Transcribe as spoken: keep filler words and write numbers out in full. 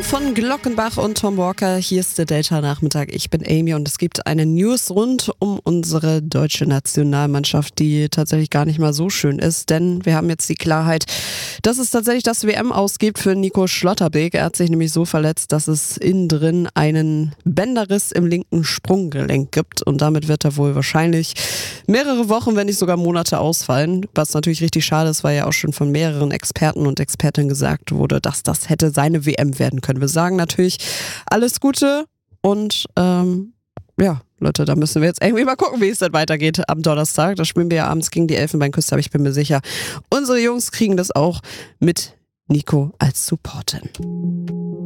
von Glockenbach und Tom Walker. Hier ist der Delta-Nachmittag. Ich bin Amy und es gibt eine News rund um unsere deutsche Nationalmannschaft, die tatsächlich gar nicht mal so schön ist, denn wir haben jetzt die Klarheit, dass es tatsächlich das W M ausgibt für Nico Schlotterbeck. Er hat sich nämlich so verletzt, dass es innen drin einen Bänderriss im linken Sprunggelenk gibt und damit wird er wohl wahrscheinlich mehrere Wochen, wenn nicht sogar Monate ausfallen, was natürlich richtig schade ist, weil ja auch schon von mehreren Experten und Expertinnen gesagt wurde, dass das hätte seine W M werden können. Wir sagen natürlich alles Gute und ähm, ja, Leute, da müssen wir jetzt irgendwie mal gucken, wie es dann weitergeht am Donnerstag. Da spielen wir ja abends gegen die Elfenbeinküste, aber ich bin mir sicher, unsere Jungs kriegen das auch mit Nico als Supportin.